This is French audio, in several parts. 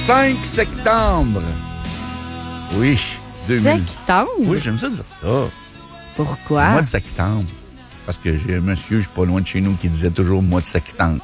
5 septembre. Oui. 2000. Septembre? Oui, j'aime ça dire ça. Pourquoi? Le mois de septembre. Parce que j'ai un monsieur, je suis pas loin de chez nous, qui disait toujours mois de septembre.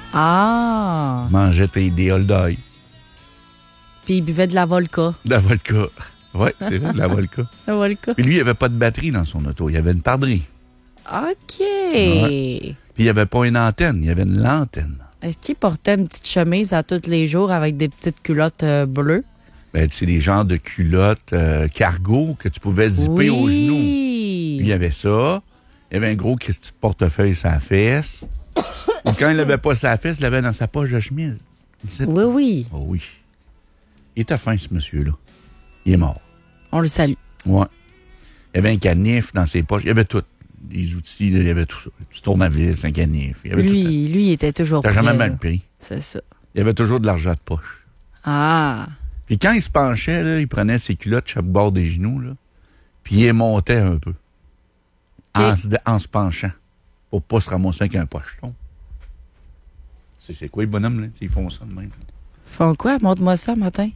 Ah! Mangeait des hot-dogs. Puis il buvait de la vodka. De la vodka. Oui, c'est vrai, de la vodka. La vodka. Puis lui, il n'y avait pas de batterie dans son auto. Il y avait une pardrie. OK. Ouais. Puis il n'y avait pas une antenne, il y avait une lanterne. Est-ce qu'il portait une petite chemise à tous les jours avec des petites culottes bleues? Ben, c'est des genres de culottes cargo que tu pouvais zipper aux genoux. Lui, il y avait ça. Il y avait un gros Christy de portefeuille sur la fesse. Et quand il l'avait pas sur la fesse, il l'avait dans sa poche de chemise. Oui, oui. Oh oui. Il était fin, ce monsieur-là. Il est mort. On le salue. Ouais. Il y avait un canif dans ses poches. Il y avait tout. Des outils, là, il y avait tout ça. Du tournevis, un canif. Il y avait tout. Lui, il était toujours T'as prêt. jamais mal pris. C'est ça. Il y avait toujours de l'argent de poche. Ah! Puis quand il se penchait, là, il prenait ses culottes chaque bord des genoux, là, puis il les montait un peu. En se penchant. Pour pas se ramasser avec un pocheton. C'est quoi les bonhommes, là? Ils font ça de même. Font quoi? Montre-moi ça, matin.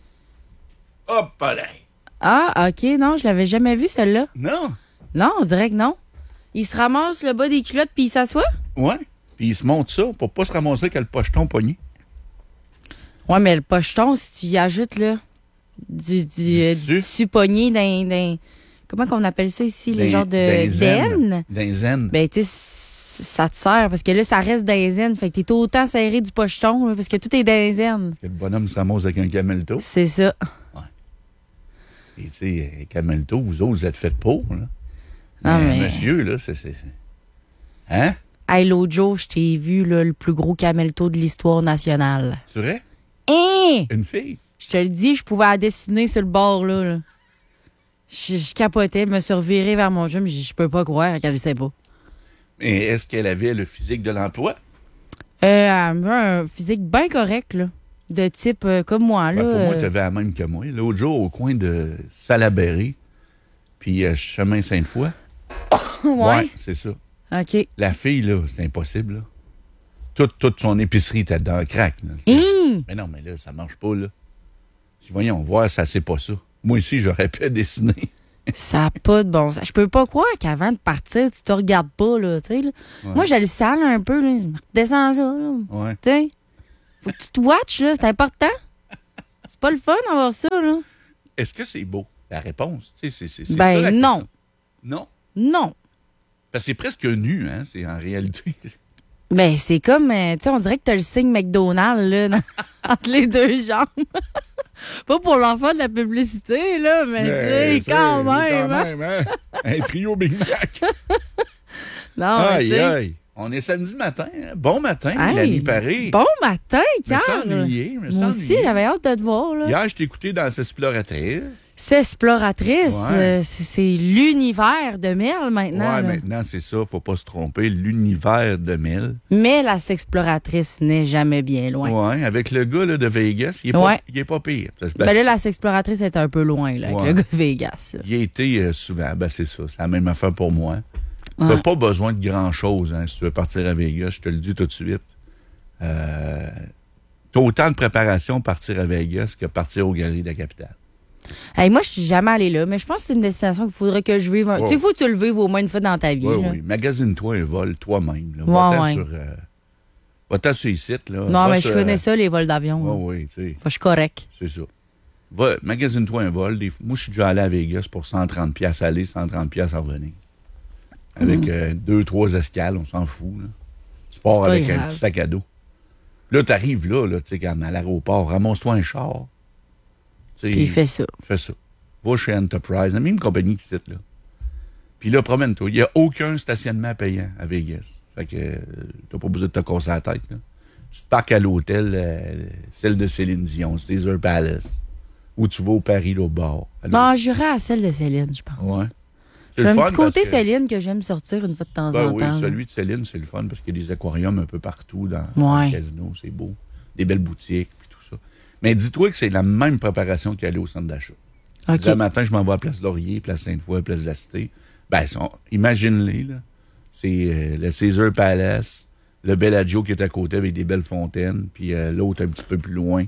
Hop, allez! Ah, OK. Non, je l'avais jamais vu, celle-là. Non? Non, on dirait que non. Il se ramasse le bas des culottes puis il s'assoit? Ouais. Puis il se monte ça pour pas se ramasser avec le pocheton pogné. Ouais, mais le pocheton, si tu y ajoutes, là, du pogné d'un... Comment qu'on appelle ça ici? Les genres de zen? D'un zen. Ben, tu sais, ça te sert parce que là, ça reste d'un zen. Fait que t'es autant serré du pocheton là, parce que tout est d'un zen. Que le bonhomme se ramasse avec un camelto. C'est ça. Ouais. Et tu sais, camelto, vous autres, vous êtes fait pour, là. Ah, mais... Monsieur, là, c'est... Hein? Hey, l'autre jour, je t'ai vu, là, le plus gros camelto de l'histoire nationale. C'est vrai? Hein? Une fille? Je te le dis, je pouvais la dessiner sur le bord, là. Je capotais, me suis revirée vers mon chum. Je peux pas croire qu'elle ne sait pas. Mais est-ce qu'elle avait le physique de l'emploi? Elle avait un physique bien correct, là. De type comme moi, là. Ben, pour moi, tu avais la même que moi. L'autre jour, au coin de Salaberry, puis chemin Sainte-Foy. Ouais. C'est ça. OK. La fille, là, c'est impossible, là. Toute son épicerie était dans le crack, là. Mais non, mais là, ça marche pas, là. Si voyons voir, ça, c'est pas ça. Moi aussi, j'aurais pu dessiner. Ça n'a pas de bon sens. Je peux pas croire qu'avant de partir, tu te regardes pas, là, tu sais, là. Ouais. Moi, je le sens, là, un peu, là. Je me redescends ça, là. Ouais. Tu sais. Faut que tu te watches, là. C'est important. C'est pas le fun d'avoir ça, là. Est-ce que c'est beau? La réponse, tu sais, c'est Ben, ça, la non. question. Non? Non. Parce que c'est presque nu, hein, c'est en réalité. Ben, c'est comme, tu sais, on dirait que t'as le signe McDonald's, là, entre les deux jambes. Pas pour leur faire de la publicité, là, mais tu sais, quand même. Hein? Un trio Big Mac. Non, Aïe, tu sais. aïe. On est samedi matin. Hein? Bon matin, Hey, Mélanie Paré. Bon matin, Je me sens Carl. ennuyé, Moi aussi, j'avais hâte de te voir, là. Hier, je t'ai écouté dans S'Exploratrice. C'est Exploratrice, Ouais. c'est l'univers de Mel maintenant. Ouais, là. maintenant, c'est ça, faut pas se tromper. L'univers de Mel. Mais la Sexploratrice n'est jamais bien loin. Ouais, avec le gars là, de Vegas, il est pas pire. Parce que, Ben là, la Sexploratrice est un peu loin, là, avec Ouais. le gars de Vegas. il a été souvent. Ben, c'est ça. C'est la même affaire pour moi. Tu Ouais. n'as pas besoin de grand-chose hein, si tu veux partir à Vegas. Je te le dis tout de suite. Tu as autant de préparation pour partir à Vegas que partir aux Galeries de la Capitale. Hey, moi, je suis jamais allée là, mais je pense que c'est une destination qu'il faudrait que je vive. Oh. Tu sais, il faut que tu le vives au moins une fois dans ta vie. Oui, là. oui. Magasine-toi un vol toi-même. Là. Ouais, Va-t'en ouais. sur... va-t'en sur les sites. Là. Non, Va mais sur, je connais ça, les vols d'avion. là. Oui, oui, tu sais. Je suis correct. C'est ça. Magasine-toi un vol. Moi, je suis déjà allé à Vegas pour 130$ aller, 130$ à revenir. Avec 2-3 escales, on s'en fout. Là. Tu pars C'est pas avec un grave. petit sac à dos. Là, tu arrives là, tu sais, quand à l'aéroport, ramasse-toi un char. Tu sais, Puis il fait ça. Fais ça. Va chez Enterprise, la même compagnie qui cite, là. Puis là, promène-toi. Il n'y a aucun stationnement payant à Vegas. Fait que t'as pas besoin de te casser la tête, là. Tu te parques à l'hôtel, celle de Céline Dion, Caesar Palace. Ou tu vas au Paris, là, au bar. Non, j'irai à celle de Céline, je pense. Ouais. J'ai C'est un le petit fun côté parce que- Céline que j'aime sortir une fois de temps Ben en oui, temps. celui de Céline, c'est le fun parce qu'il y a des aquariums un peu partout dans Ouais. le casino. C'est beau. Des belles boutiques puis tout ça. Mais dis-toi que c'est la même préparation qu'aller au centre d'achat. OK. Le matin, je m'en vais à Place Laurier, Place Sainte-Foy, Place de la Cité. Ben, imagine-les, là. C'est le Caesar Palace, le Bellagio qui est à côté avec des belles fontaines, puis l'autre un petit peu plus loin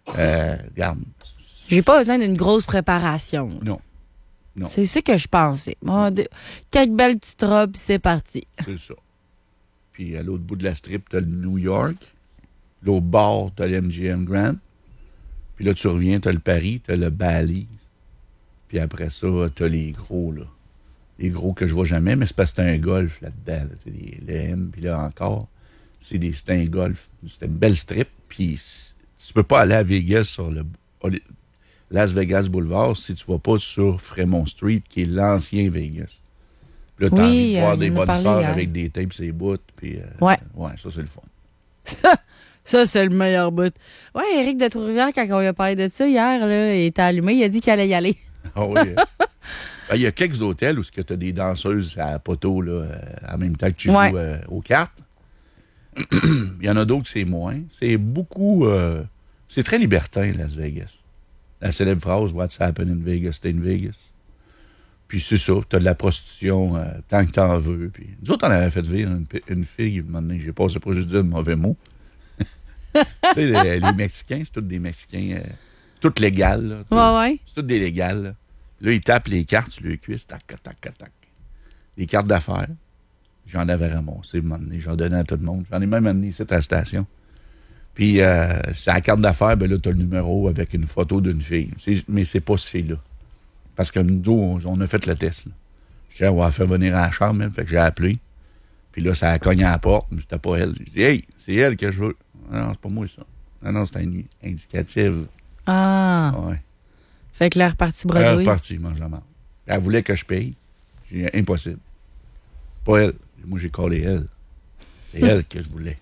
Regarde. J'ai pas besoin d'une grosse préparation. Non. C'est ça que je pensais. Quelques belles petites robes, c'est parti. C'est ça. Puis à l'autre bout de la strip, t'as le New York. L'autre bord, t'as le MGM Grand. Puis là, tu reviens, t'as le Paris, t'as le Bally's. Puis après ça, t'as les gros, là. Les gros que je vois jamais, mais c'est parce que c'est un golf là-dedans. Là. Le M, puis là encore, c'est un golf. C'est une belle strip. Puis tu peux pas aller à Vegas sur le Las Vegas Boulevard si tu vas pas sur Fremont Street, qui est l'ancien Vegas. Puis là, t'as envie de voir des bonnes sœurs avec des tapes sur les bouts. Puis, ouais, ça, c'est le fun. Ça, c'est le meilleur bout. Ouais, Éric de Trois-Rivières, quand on lui a parlé de ça hier, là, il était allumé, il a dit qu'il allait y aller. Ah oui. Il y a quelques hôtels où tu as des danseuses à poteau là, en même temps que tu joues aux cartes. Il y en a d'autres, c'est moins. C'est beaucoup... c'est très libertin, Las Vegas. La célèbre phrase « What's happened in Vegas, stay in Vegas ». Puis c'est ça, tu as de la prostitution tant que t'en veux. Puis nous autres, on avait fait vivre une fille, un moment donné, j'ai passé pour juste dire un mauvais mot. Tu sais, les Mexicains, c'est tous des Mexicains, toutes légales. Ouais. C'est toutes des légales. Là, ils tapent les cartes sur le cuisse, tac, tac, tac, tac. Les cartes d'affaires, j'en avais ramassé, un moment donné, j'en donnais à tout le monde. J'en ai même amené ici à la station. Puis, c'est la carte d'affaires, ben là, t'as le numéro avec une photo d'une fille. Mais c'est pas cette fille-là. Parce que nous, on a fait le test. Là. Je disais, on va la faire venir à la chambre, même. Fait que j'ai appelé. Puis là, ça a cogné à la porte, mais c'était pas elle. J'ai dit, hey, c'est elle que je veux. Non, c'est pas moi, ça. Non, c'est un indicatif. Ah. Ouais. Fait que là, reparti bredouille. Elle est repartie, mange la marde. Elle voulait que je paye. J'ai dit, impossible. Pas elle. Moi, j'ai collé elle. C'est elle que je voulais.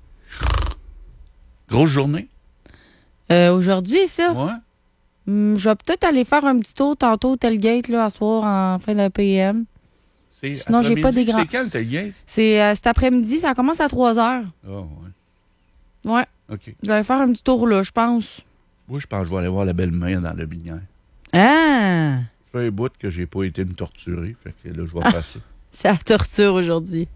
Grosse journée? Aujourd'hui, ça? Ouais. Je vais peut-être aller faire un petit tour tantôt au Tailgate, là, à soir, en fin de PM. Sinon, j'ai pas des grands... C'est quand le Tailgate? C'est cet après-midi, ça commence à 3h. Ah, ouais. Ouais. OK. Je vais aller faire un petit tour là, je pense. Moi, je pense que je vais aller voir la belle-mère dans le binière. Ah! Ça fait un bout que j'ai pas été me torturer, fait que là, je vais faire ça. C'est la torture aujourd'hui.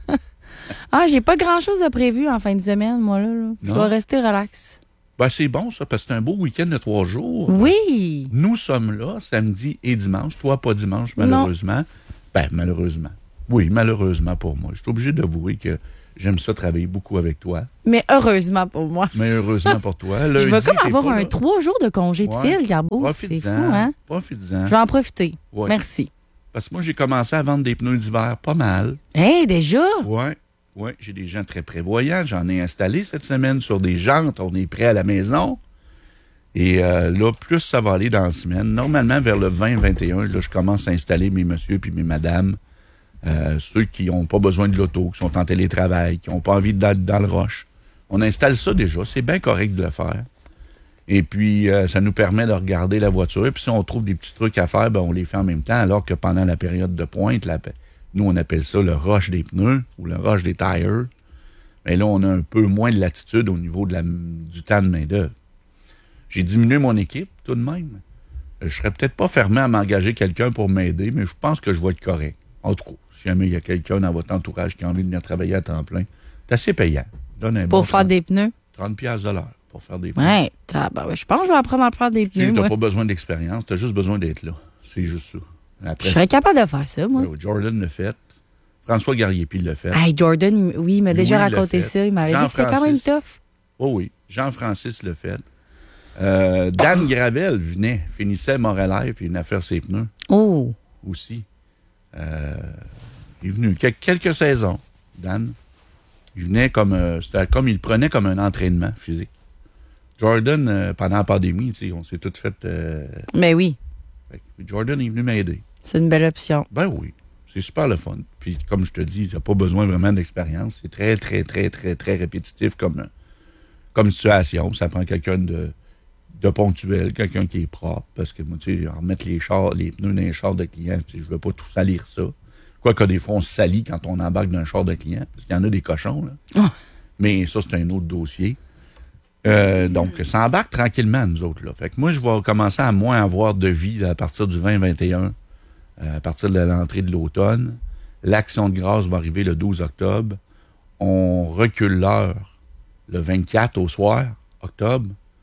J'ai pas grand-chose de prévu en fin de semaine, moi, là. Je dois rester relax. Ben, c'est bon, ça, parce que c'est un beau week-end de 3 jours. Oui! Nous sommes là, samedi et dimanche. Toi, pas dimanche, malheureusement. Non. Ben, malheureusement. Oui, malheureusement pour moi. Je suis obligé d'avouer que j'aime ça travailler beaucoup avec toi. Mais heureusement pour moi. Mais heureusement pour toi. Lundi, je vais comme avoir 3 jours de congé de fil, Garbeau. C'est fou, hein? Profites-en. Je vais en profiter. Ouais. Merci. Parce que moi, j'ai commencé à vendre des pneus d'hiver pas mal. Hey, déjà? Oui, j'ai des gens très prévoyants. J'en ai installé cette semaine sur des jantes. On est prêt à la maison. Et là, plus ça va aller dans la semaine. Normalement, vers le 20-21, là, je commence à installer mes messieurs puis mes madames. Ceux qui n'ont pas besoin de l'auto, qui sont en télétravail, qui n'ont pas envie d'être dans le rush. On installe ça déjà. C'est bien correct de le faire. Et puis, ça nous permet de regarder la voiture. Et puis, si on trouve des petits trucs à faire, ben, on les fait en même temps. Alors que pendant la période de pointe, nous, on appelle ça le rush des pneus ou le rush des tires. Mais là, on a un peu moins de latitude au niveau du temps de main-d'œuvre. J'ai diminué mon équipe, tout de même. Je serais peut-être pas fermé à m'engager quelqu'un pour m'aider, mais je pense que je vais être correct. En tout cas, si jamais il y a quelqu'un dans votre entourage qui a envie de venir travailler à temps plein, c'est assez payant. Pour faire des pneus? 30$ de l'heure pour faire des pneus. Ouais, je pense que je vais apprendre à faire des pneus. Tu n'as pas besoin d'expérience, tu as juste besoin d'être là. C'est juste ça. Après, je serais capable de faire ça, moi. Jordan l'a fait. François Garriépi l'a fait. Hey, Jordan, il m'a déjà raconté ça. Il m'avait dit que c'était quand même tough. Oh oui, Jean-Francis l'a fait. Dan Gravel finissait Morel puis il venait faire ses pneus. Oh! Aussi. Il est venu quelques saisons, Dan. Il venait il le prenait comme un entraînement physique. Jordan, pendant la pandémie, on s'est tout fait... Mais oui. Jordan est venu m'aider. C'est une belle option. Ben oui. C'est super le fun. Puis, comme je te dis, tu n'as pas besoin vraiment d'expérience. C'est très, très, très, très, très répétitif comme situation. Ça prend quelqu'un de ponctuel, quelqu'un qui est propre. Parce que, moi, tu sais, remettre les pneus dans les chars de clients, je ne veux pas tout salir ça. Quoique, des fois, on se salit quand on embarque dans un char de client. Parce qu'il y en a des cochons, là. Oh. Mais ça, c'est un autre dossier. Donc, ça embarque tranquillement, nous autres, là. Fait que moi, je vais commencer à moins avoir de vie à partir du 20-21. À partir de l'entrée de l'automne. L'Action de grâce va arriver le 12 octobre. On recule l'heure le 24 au soir, octobre.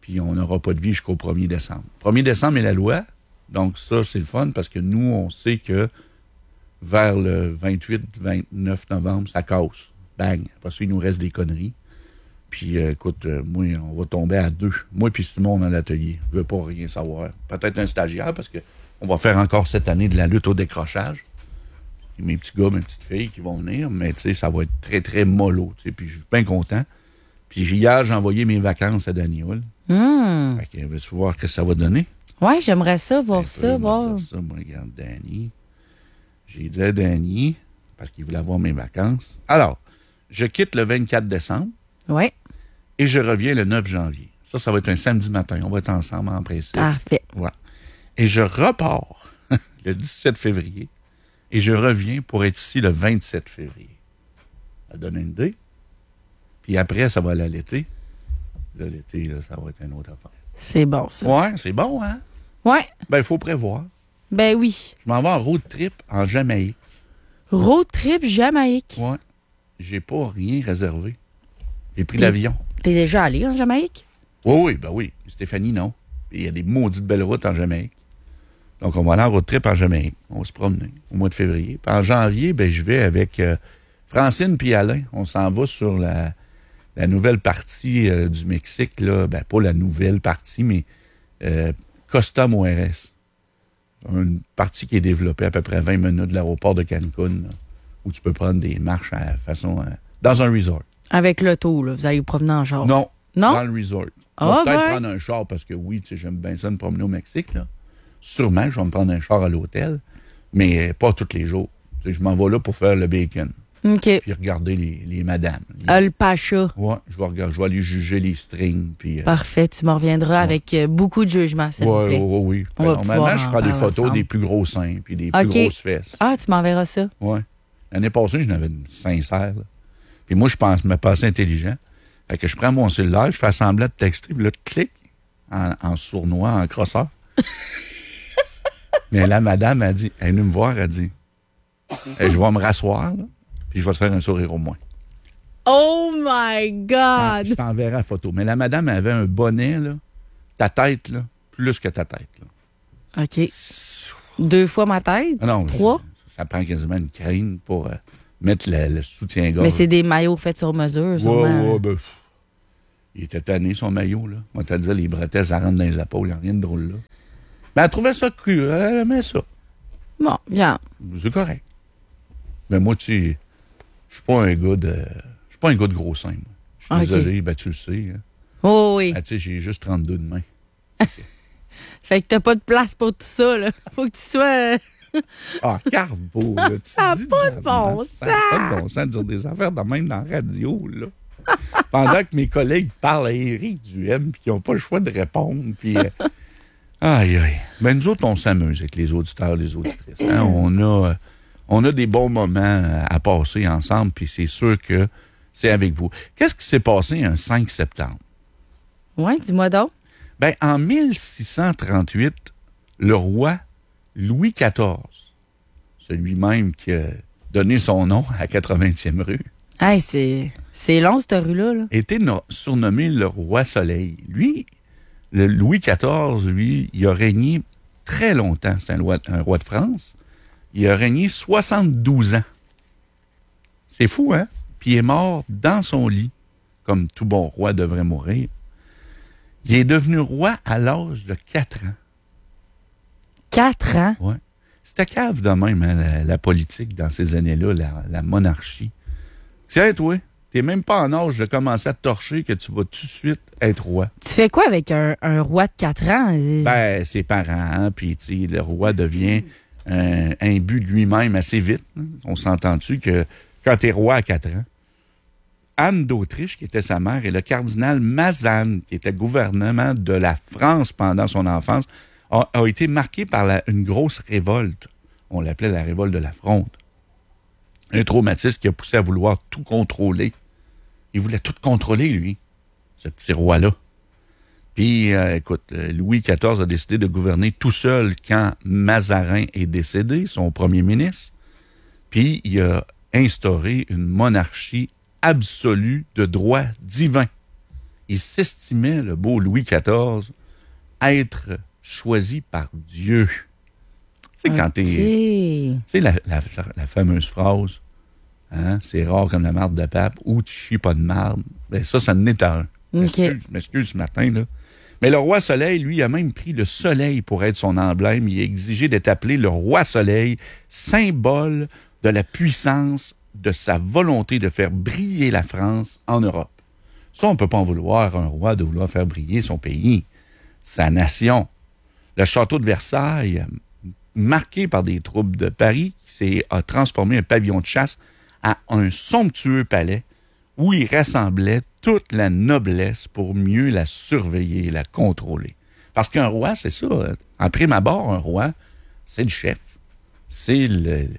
puis on n'aura pas de vie jusqu'au 1er décembre. 1er décembre est la loi, donc ça, c'est le fun, parce que nous, on sait que vers le 28-29 novembre, ça casse. Bang! Après ça, il nous reste des conneries. Puis, écoute, moi, on va tomber à 2. Moi puis Simon, dans l'atelier. Je veux pas rien savoir. Peut-être un stagiaire, parce que on va faire encore cette année de la lutte au décrochage. Mes petits gars, mes petites filles qui vont venir, mais tu sais, ça va être très, très mollo. Puis, je suis bien content. Puis, hier, j'ai envoyé mes vacances à Daniel. Fait que, veux-tu voir ce que ça va donner? Oui, j'aimerais ça, voir ça. Moi, regarde, Danny. J'ai dit à Danny, parce qu'il voulait avoir mes vacances. Alors, je quitte le 24 décembre. Oui. Et je reviens le 9 janvier. Ça va être un samedi matin. On va être ensemble en principe. Parfait. Ouais. Et je repars le 17 février. Et je reviens pour être ici le 27 février. Ça donne une idée. Puis après, ça va aller à l'été. Là, l'été, là, ça va être une autre affaire. C'est bon, ça. Ouais, c'est bon, hein? Ouais. Ben, il faut prévoir. Ben oui. Je m'en vais en road trip en Jamaïque. Road trip Jamaïque. Ouais. J'ai pas rien réservé. J'ai pris l'avion. T'es déjà allé en Jamaïque? Oui. Stéphanie, non. Il y a des maudites belles routes en Jamaïque. Donc, on va aller en road trip en Jamaïque. On va se promener au mois de février. Puis en janvier, ben, je vais avec Francine puis Alain. On s'en va sur la nouvelle partie du Mexique. Là. Ben, pas la nouvelle partie, mais Costa Mujeres. Une partie qui est développée à peu près 20 minutes de l'aéroport de Cancun, là, où tu peux prendre des marches dans un resort. Avec l'auto, là. Vous allez vous promener en char. Non. Non? Dans le resort. Ah, Peut-être ben. prendre un char parce que oui, tu sais, j'aime bien ça me promener au Mexique. Là. Sûrement, je vais me prendre un char à l'hôtel, mais pas tous les jours. Tu sais, je m'en vais là pour faire le bacon. OK. Puis regarder les madames. Le Pacha. Ouais, je vais aller juger les strings. Puis, Parfait, tu m'en reviendras avec beaucoup de jugement, s'il vous plaît. Oui. On va Normalement, pouvoir je en prends des parler photos ensemble. des plus gros seins puis des plus grosses fesses. Ah, tu m'enverras ça. Ouais. L'année passée, j'en avais une sincère. Là. Puis moi, je pense me passer intelligent. Fait que je prends mon cellulaire, je fais semblant de texter, puis là, clic en sournois, en crosseur. Mais là, madame a dit, elle est venue me voir, elle dit, je vais me rasseoir, là, puis je vais te faire un sourire au moins. Oh my God! Je t'enverrai la photo. Mais la madame avait un bonnet, là, ta tête, là, plus que ta tête. Là. OK. 2 fois ma tête? Ah non, 3? Ça prend quasiment une crème pour mettre le soutien-gorge. Mais c'est des maillots faits sur mesure, sûrement. Ouais, ben, il était tanné, son maillot, là. Moi, t'as dit, les bretelles, ça rentre dans les épaules, il n'y a rien de drôle, là. Mais elle trouvait ça cru, elle aimait ça. Bon, bien. C'est correct. Mais moi, tu sais, je suis pas un gars de gros seins, moi. Je suis désolé, ben tu le sais. Hein. Oh oui. Ben, tu sais, j'ai juste 32 de main. Fait que t'as pas de place pour tout ça, là. Faut que tu sois... Ah, Carbo, là. Ça n'a pas de bon sens. Ça n'a pas de bon sens de dire des affaires de même dans la radio, là. Pendant que mes collègues parlent à Éric Duhem, puis ils n'ont pas le choix de répondre, puis... aïe. Ben, nous autres, on s'amuse avec les auditeurs, les auditrices. Hein? On a des bons moments à passer ensemble, puis c'est sûr que c'est avec vous. Qu'est-ce qui s'est passé un 5 septembre? Oui, dis-moi donc. Ben, en 1638, le roi Louis XIV, celui-même qui a donné son nom à 80e rue, Hey, c'est long, cette rue-là. Là. était surnommé le roi Soleil. Lui, le Louis XIV, lui, il a régné très longtemps. C'est un roi de France. Il a régné 72 ans. C'est fou, hein? Puis il est mort dans son lit, comme tout bon roi devrait mourir. Il est devenu roi à l'âge de 4 ans. 4 ans? Ouais. C'était cave de même, hein, la politique dans ces années-là, la monarchie. Tiens, toi, t'es même pas en âge de commencer à te torcher que tu vas tout de suite être roi. Tu fais quoi avec un roi de 4 ans? Ben, ses parents, hein, puis tu sais, le roi devient un but de lui-même assez vite. Hein. On s'entend-tu que quand t'es roi à 4 ans, Anne d'Autriche, qui était sa mère, et le cardinal Mazarin, qui était gouvernement de la France pendant son enfance, a été marqué par une grosse révolte. On l'appelait la révolte de la Fronde. Un traumatisme qui a poussé à vouloir tout contrôler. Il voulait tout contrôler, lui, ce petit roi-là. Puis, écoute, Louis XIV a décidé de gouverner tout seul quand Mazarin est décédé, son premier ministre. Puis, il a instauré une monarchie absolue de droit divin. il s'estimait, le beau Louis XIV, être choisi par Dieu. Tu sais, quand t'es... Tu sais, la fameuse phrase, hein, c'est rare comme la marde de pape, ou tu chies pas de marde. Ben ça n'est un. Je m'excuse ce matin, là. Mais le roi Soleil, lui, a même pris le soleil pour être son emblème. Il a exigé d'être appelé le roi Soleil, symbole de la puissance de sa volonté de faire briller la France en Europe. Ça, on ne peut pas en vouloir, un roi, de vouloir faire briller son pays, sa nation. Le château de Versailles, marqué par des troupes de Paris, a transformé un pavillon de chasse à un somptueux palais où il rassemblait toute la noblesse pour mieux la surveiller et la contrôler. Parce qu'un roi, c'est ça. En prime abord, un roi, c'est le chef. C'est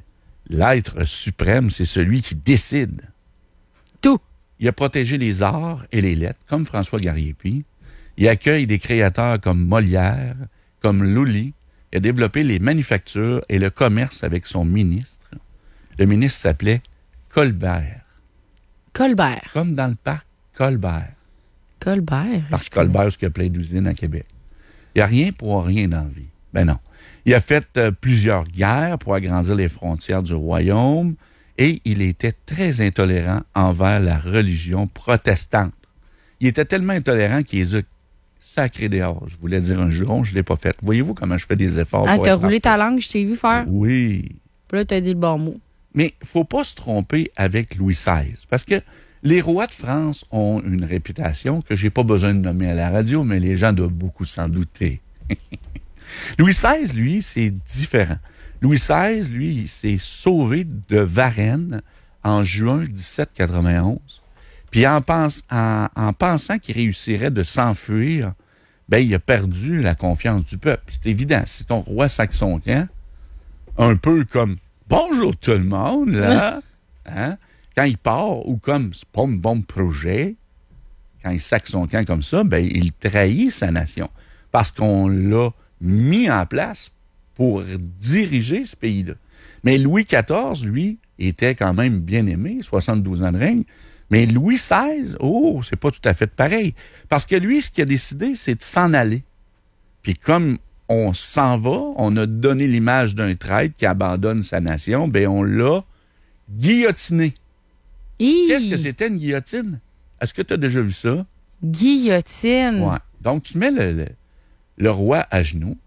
l'être suprême, c'est celui qui décide. Tout. Il a protégé les arts et les lettres, comme François Garriépi. Il accueille des créateurs comme Molière, comme Lully. Il a développé les manufactures et le commerce avec son ministre. Le ministre s'appelait Colbert. Colbert. Comme dans le parc Colbert. Colbert. Parc Colbert, parce qu'il y a plein d'usines à Québec. Il n'y a rien pour rien dans la vie. Ben non. Il a fait plusieurs guerres pour agrandir les frontières du royaume et il était très intolérant envers la religion protestante. Il était tellement intolérant qu'il les a sacrés dehors. Je voulais dire un juron, je ne l'ai pas fait. Voyez-vous comment je fais des efforts pour t'as être roulé parfait? ta langue, je t'ai vu faire. Oui. Puis là, t'as dit le bon mot. Mais il ne faut pas se tromper avec Louis XVI, parce que les rois de France ont une réputation que je n'ai pas besoin de nommer à la radio, mais les gens doivent beaucoup s'en douter. Louis XVI, lui, c'est différent. Louis XVI, lui, il s'est sauvé de Varennes en juin 1791. Puis en pensant qu'il réussirait de s'enfuir, ben il a perdu la confiance du peuple. Puis c'est évident, si ton roi sac son camp, un peu comme « Bonjour tout le monde », là, hein? Quand il part, ou comme « C'est pas un bon projet », quand il sac son camp comme ça, ben il trahit sa nation. Parce qu'on l'a mis en place pour diriger ce pays-là. Mais Louis XIV, lui, était quand même bien aimé, 72 ans de règne. Mais Louis XVI, c'est pas tout à fait pareil. Parce que lui, ce qu'il a décidé, c'est de s'en aller. Puis comme on s'en va, on a donné l'image d'un traître qui abandonne sa nation, ben on l'a guillotiné. Qu'est-ce que c'était une guillotine? Est-ce que tu as déjà vu ça? Guillotine. Ouais. Donc, tu mets le roi à genoux,